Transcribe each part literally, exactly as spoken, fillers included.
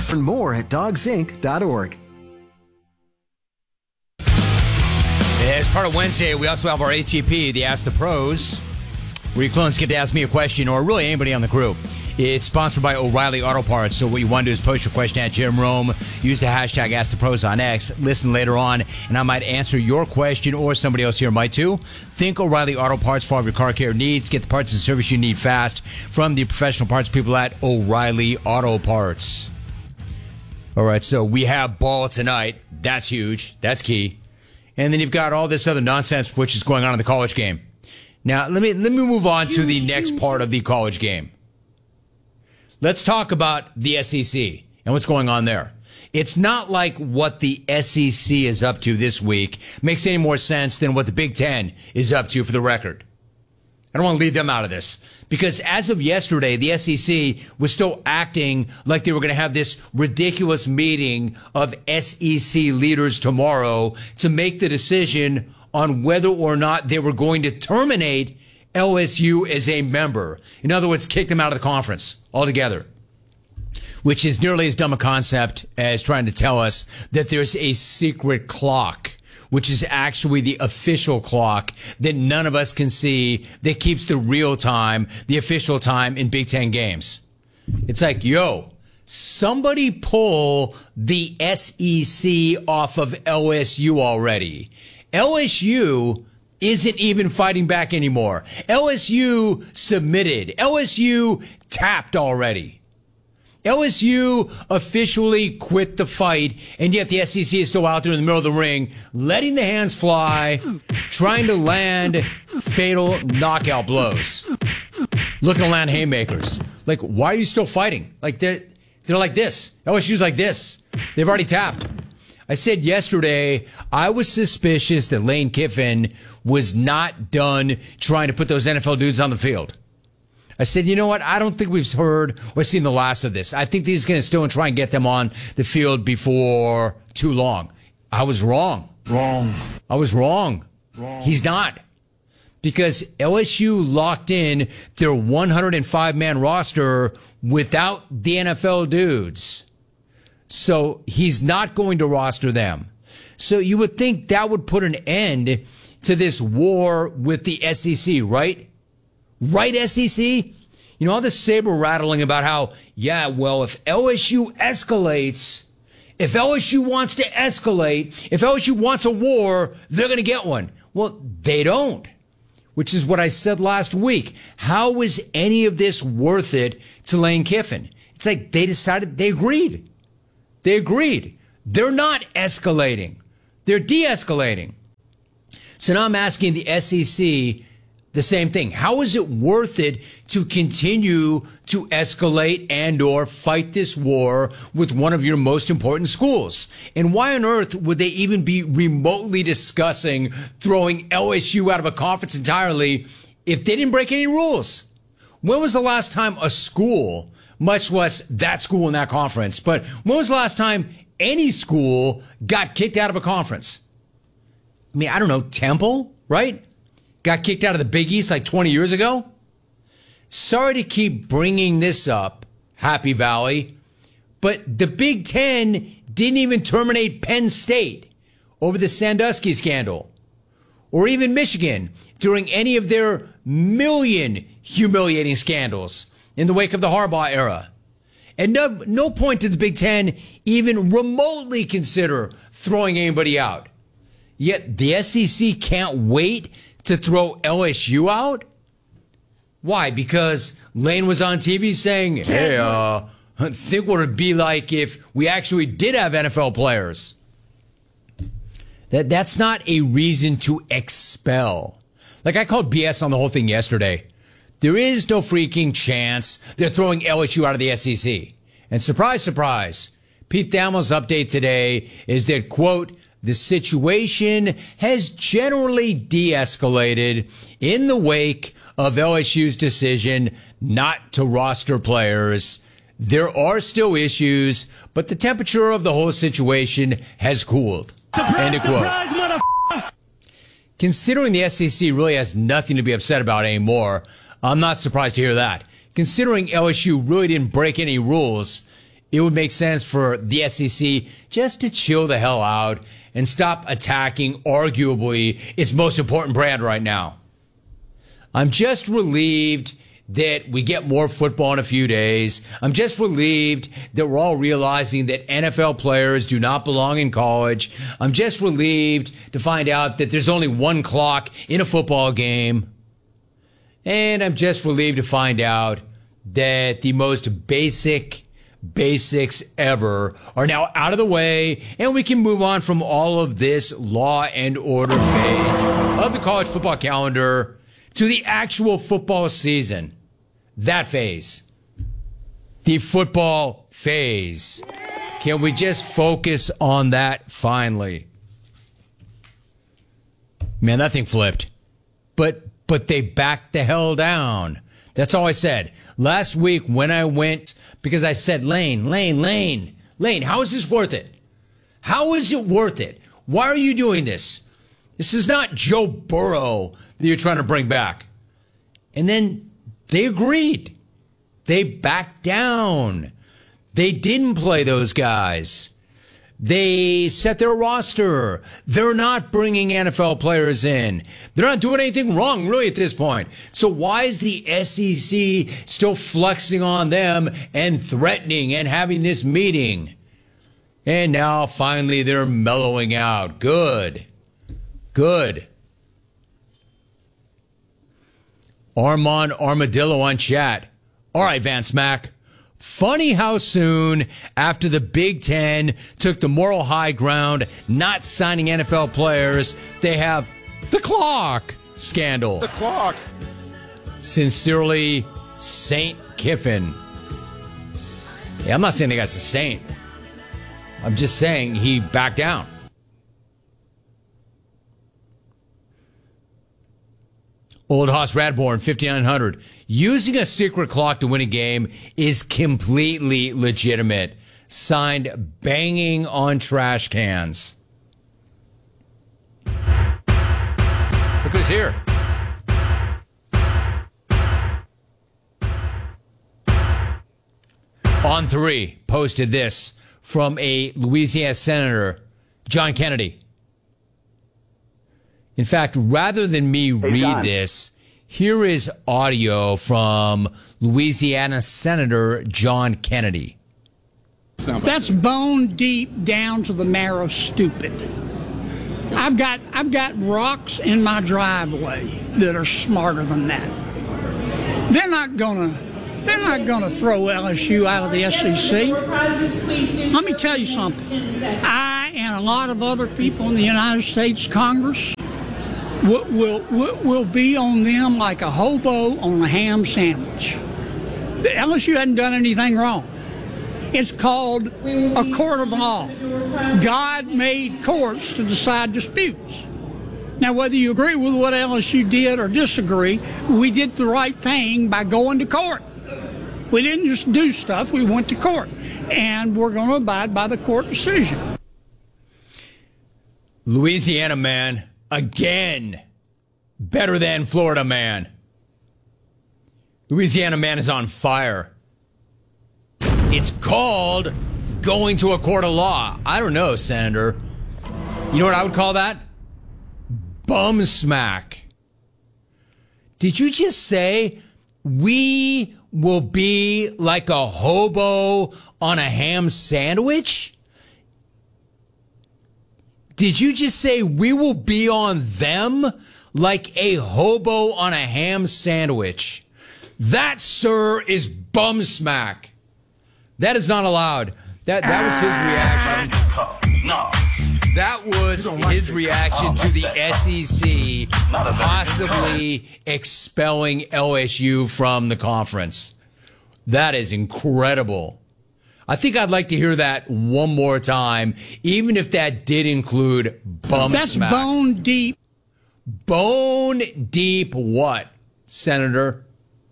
Learn more at dogs inc dot org. As part of Wednesday, we also have our A T P, the Ask the Pros, where your clones get to ask me a question, or really anybody on the crew. It's sponsored by O'Reilly Auto Parts, so what you want to do is post your question at Jim Rome, use the hashtag Ask the Pros on X, listen later on, and I might answer your question, or somebody else here might too. Think O'Reilly Auto Parts for all of your car care needs. Get the parts and service you need fast from the professional parts people at O'Reilly Auto Parts. All right, so we have ball tonight. That's huge. That's key. And then you've got all this other nonsense which is going on in the college game. Now, let me let me move on to the next part of the college game. Let's talk about the S E C and what's going on there. It's not like what the S E C is up to this week makes any more sense than what the Big Ten is up to, for the record. I don't want to leave them out of this, because as of yesterday, the S E C was still acting like they were going to have this ridiculous meeting of S E C leaders tomorrow to make the decision on whether or not they were going to terminate L S U as a member. In other words, kick them out of the conference altogether, which is nearly as dumb a concept as trying to tell us that there's a secret clock, which is actually the official clock that none of us can see, that keeps the real time, the official time in Big Ten games. It's like, yo, somebody pull the S E C off of L S U already. L S U isn't even fighting back anymore. L S U submitted. L S U tapped already. L S U officially quit the fight, and yet the S E C is still out there in the middle of the ring, letting the hands fly, trying to land fatal knockout blows. Looking to land haymakers. Like, why are you still fighting? Like, they're, they're like this. L S U's like this. They've already tapped. I said yesterday I was suspicious that Lane Kiffin was not done trying to put those N F L dudes on the field. I said, you know what? I don't think we've heard or seen the last of this. I think he's going to still try and get them on the field before too long. I was wrong. Wrong. I was wrong. Wrong. He's not. Because L S U locked in their one hundred five man roster without the N F L dudes. So he's not going to roster them. So you would think that would put an end to this war with the S E C, right? Right, S E C? You know, all this saber rattling about how, yeah, well, if L S U escalates, if L S U wants to escalate, if L S U wants a war, they're going to get one. Well, they don't, which is what I said last week. How is any of this worth it to Lane Kiffin? It's like they decided, they agreed. They agreed. They're not escalating. They're de-escalating. So now I'm asking the S E C the same thing. How is it worth it to continue to escalate and or fight this war with one of your most important schools? And why on earth would they even be remotely discussing throwing L S U out of a conference entirely if they didn't break any rules? When was the last time a school, much less that school in that conference, but when was the last time any school got kicked out of a conference? I mean, I don't know, Temple, right? Got kicked out of the Big East like twenty years ago? Sorry to keep bringing this up, Happy Valley, but the Big Ten didn't even terminate Penn State over the Sandusky scandal, or even Michigan during any of their million humiliating scandals in the wake of the Harbaugh era. And no, no point did the Big Ten even remotely consider throwing anybody out. Yet the S E C can't wait to throw L S U out? Why? Because Lane was on T V saying, hey, uh, think what it'd be like if we actually did have N F L players. That That's not a reason to expel. Like, I called B S on the whole thing yesterday. There is no freaking chance they're throwing L S U out of the S E C. And surprise, surprise, Pete Thamel's update today is that, quote, the situation has generally de-escalated in the wake of L S U's decision not to roster players. There are still issues, but the temperature of the whole situation has cooled. Surprise, End of quote. surprise, motherfucker! Considering the S E C really has nothing to be upset about anymore, I'm not surprised to hear that. Considering L S U really didn't break any rules, it would make sense for the S E C just to chill the hell out and stop attacking arguably its most important brand right now. I'm just relieved that we get more football in a few days. I'm just relieved that we're all realizing that N F L players do not belong in college. I'm just relieved to find out that there's only one clock in a football game. And I'm just relieved to find out that the most basic basics ever are now out of the way, and we can move on from all of this law and order phase of the college football calendar to the actual football season. That phase. The football phase. Can we just focus on that finally? Man, that thing flipped. But but they backed the hell down. That's all I said. Last week when I went, because I said, Lane, Lane, Lane, Lane, how is this worth it? How is it worth it? Why are you doing this? This is not Joe Burrow that you're trying to bring back. And then they agreed. They backed down. They didn't play those guys. They set their roster. They're not bringing N F L players in. They're not doing anything wrong, really, at this point. So why is the S E C still flexing on them and threatening and having this meeting? And now, finally, they're mellowing out. Good. Good. Armand Armadillo on chat. All right, Vance Mack. Funny how soon after the Big Ten took the moral high ground, not signing N F L players, they have the clock scandal. The clock. Sincerely, Saint Kiffin. Yeah, I'm not saying the guy's a saint. I'm just saying he backed down. Old Hoss Radborn, fifty-nine hundred. Using a secret clock to win a game is completely legitimate. Signed, banging on trash cans. Look who's here. On three, posted this from a Louisiana Senator, John Kennedy. In fact, rather than me read John. this, here is audio from Louisiana Senator John Kennedy. That's bone deep down to the marrow stupid. I've got I've got rocks in my driveway that are smarter than that. They're not gonna they're not gonna throw L S U out of the S E C. Let me tell you something. I and a lot of other people in the United States Congress will will will, will be on them like a hobo on a ham sandwich. The L S U hadn't done anything wrong. It's called a court of law. God made courts to decide disputes. Now, whether you agree with what L S U did or disagree, we did the right thing by going to court. We didn't just do stuff, we went to court. And we're going to abide by the court decision. Louisiana man, again, better than Florida man. Louisiana man is on fire. It's called going to a court of law. I don't know, Senator. You know what I would call that? Bum smack. Did you just say we will be like a hobo on a ham sandwich? Did you just say we will be on them like a hobo on a ham sandwich? That, sir, is bum smack. That is not allowed. That that was his reaction. That was his reaction to the S E C possibly expelling L S U from the conference. That is incredible. I think I'd like to hear that one more time, even if that did include bum That's smack. That's bone deep. Bone deep what, Senator?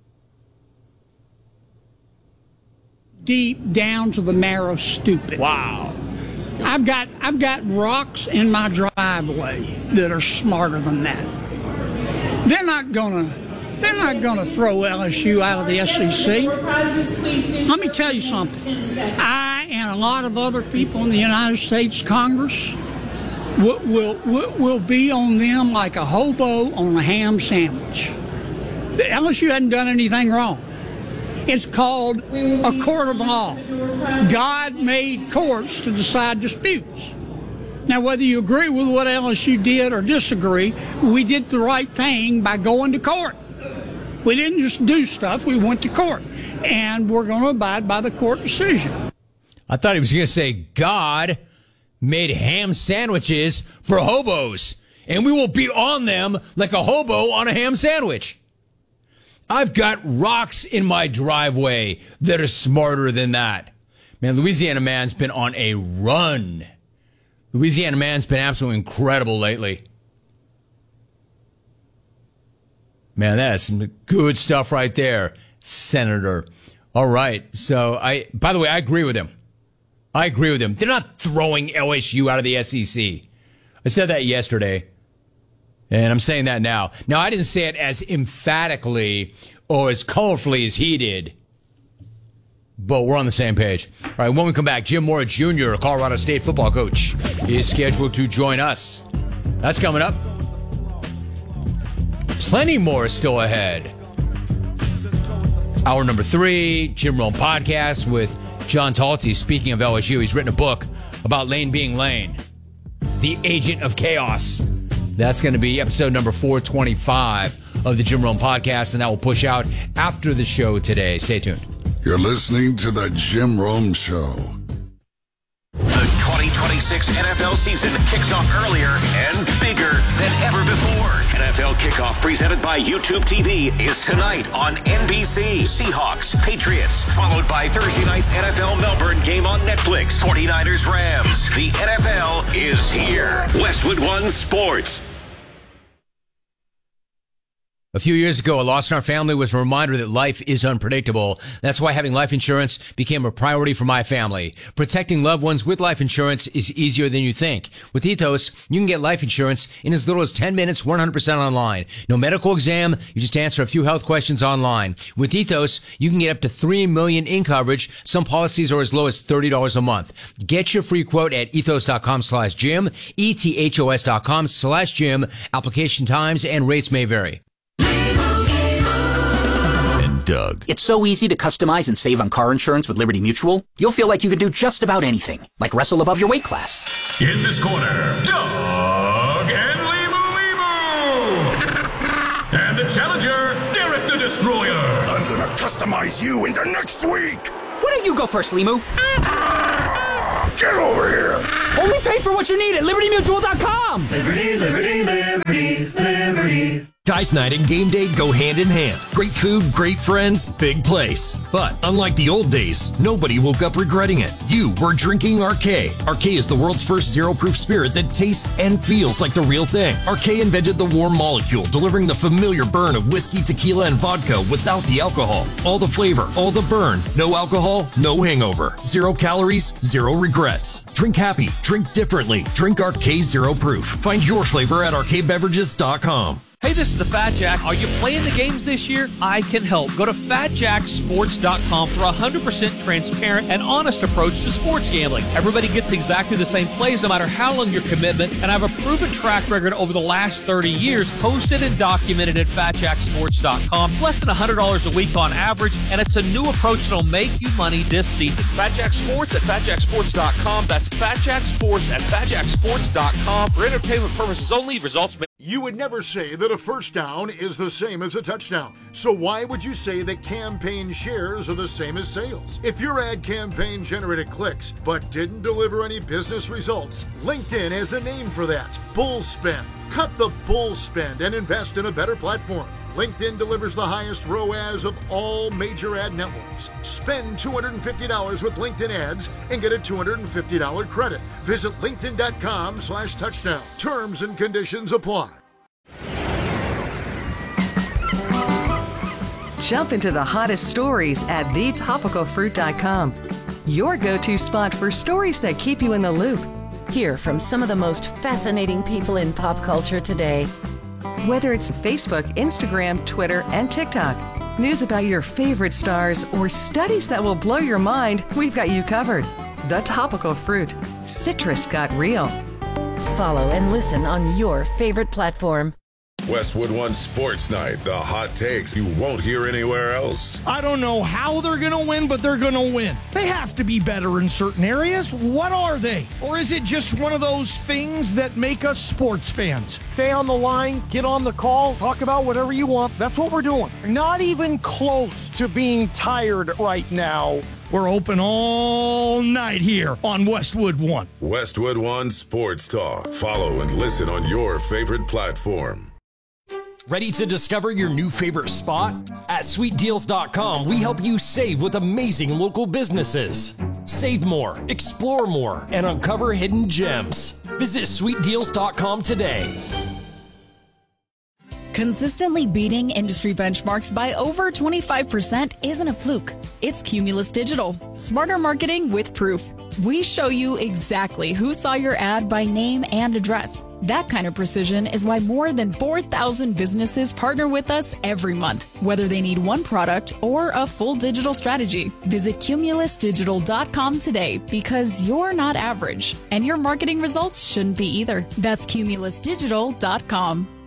Deep down to the marrow stupid. Wow. I've got I've got rocks in my driveway that are smarter than that. They're not gonna They're not going to throw L S U out of the S E C. Let me tell you something. I and a lot of other people in the United States Congress will, will, will be on them like a hobo on a ham sandwich. The L S U hadn't done anything wrong. It's called a court of law. God made courts to decide disputes. Now, whether you agree with what L S U did or disagree, we did the right thing by going to court. We didn't just do stuff, we went to court. And we're going to abide by the court decision. I thought he was going to say God made ham sandwiches for hobos, and we will be on them like a hobo on a ham sandwich. I've got rocks in my driveway that are smarter than that. Man, Louisiana man's been on a run. Louisiana man's been absolutely incredible lately. Man, that's some good stuff right there, Senator. All right. So, I, by the way, I agree with him. I agree with him. They're not throwing L S U out of the S E C. I said that yesterday, and I'm saying that now. Now, I didn't say it as emphatically or as colorfully as he did, but we're on the same page. All right, when we come back, Jim Mora Junior, Colorado State football coach, is scheduled to join us. That's coming up. Plenty more still ahead. Hour number three, Jim Rome podcast with John Talty. Speaking of L S U, he's written a book about Lane being Lane, the agent of chaos. That's going to be episode number four twenty-five of the Jim Rome podcast, and that will push out after the show today. Stay tuned. You're listening to the Jim Rome Show. The twenty twenty-six N F L season kicks off earlier and bigger than ever before. N F L Kickoff, presented by YouTube T V, is tonight on N B C. Seahawks, Patriots, followed by Thursday night's N F L Melbourne game on Netflix. forty-niners, Rams. The N F L is here. Westwood One Sports. A few years ago, a loss in our family was a reminder that life is unpredictable. That's why having life insurance became a priority for my family. Protecting loved ones with life insurance is easier than you think. With Ethos, you can get life insurance in as little as ten minutes, one hundred percent online. No medical exam, you just answer a few health questions online. With Ethos, you can get up to three million dollars in coverage. Some policies are as low as thirty dollars a month. Get your free quote at ethos.com slash Jim, E-T-H-O-S dot com slash Jim. Application times and rates may vary. Doug. It's so easy to customize and save on car insurance with Liberty Mutual. You'll feel like you can do just about anything, like wrestle above your weight class. In this corner, Doug and Limu Limu. And the challenger, Derek the Destroyer. I'm gonna customize you into next week. Why don't you go first, Limu? Ah, get over here. Only pay for what you need at liberty mutual dot com. Liberty, liberty, liberty, liberty. Guys night and game day go hand in hand. Great food, great friends, big place. But unlike the old days, nobody woke up regretting it. You were drinking Arcade. Arcade is the world's first zero-proof spirit that tastes and feels like the real thing. Arcade invented the warm molecule, delivering the familiar burn of whiskey, tequila, and vodka without the alcohol. All the flavor, all the burn. No alcohol, no hangover. Zero calories, zero regrets. Drink happy, drink differently. Drink Arcade Zero Proof. Find your flavor at arcade beverages dot com. Hey, this is the Fat Jack. Are you playing the games this year? I can help. Go to fat jack sports dot com for a one hundred percent transparent and honest approach to sports gambling. Everybody gets exactly the same plays no matter how long your commitment, and I have a proven track record over the last thirty years, posted and documented at fat jack sports dot com. Less than one hundred dollars a week on average, and it's a new approach that'll make you money this season. Fat Jack Sports at fat jack sports dot com. That's Fat Jack Sports at fat jack sports dot com. For entertainment purposes only, results may... You would never say that a first down is the same as a touchdown. So why would you say that campaign shares are the same as sales? If your ad campaign generated clicks but didn't deliver any business results, LinkedIn has a name for that: bull spend. Cut the bull spend and invest in a better platform. LinkedIn delivers the highest R O A S of all major ad networks. Spend two hundred fifty dollars with LinkedIn ads and get a two hundred fifty dollars credit. Visit linkedin.com slash touchdown. Terms and conditions apply. Jump into the hottest stories at the topical fruit dot com. Your go-to spot for stories that keep you in the loop. Hear from some of the most fascinating people in pop culture today. Whether it's Facebook, Instagram, Twitter, and TikTok, news about your favorite stars, or studies that will blow your mind, we've got you covered. The Topical Fruit. Citrus got real. Follow and listen on your favorite platform. Westwood One Sports Night, the hot takes you won't hear anywhere else. I don't know how they're going to win, but they're going to win. They have to be better in certain areas. What are they? Or is it just one of those things that make us sports fans? Stay on the line, get on the call, talk about whatever you want. That's what we're doing. Not even close to being tired right now. We're open all night here on Westwood One. Westwood One Sports Talk. Follow and listen on your favorite platform. Ready to discover your new favorite spot? At sweet deals dot com, we help you save with amazing local businesses. Save more, explore more, and uncover hidden gems. Visit sweet deals dot com today. Consistently beating industry benchmarks by over twenty-five percent isn't a fluke. It's Cumulus Digital. Smarter marketing with proof. We show you exactly who saw your ad by name and address. That kind of precision is why more than four thousand businesses partner with us every month, whether they need one product or a full digital strategy. Visit cumulus digital dot com today, because you're not average, and your marketing results shouldn't be either. That's cumulus digital dot com.